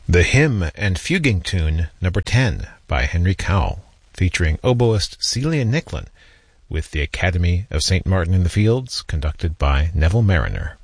The Hymn and Fuguing Tune No. 10 by Henry Cowell, featuring oboist Celia Nicklin, with the Academy of St. Martin in the Fields, conducted by Neville Mariner.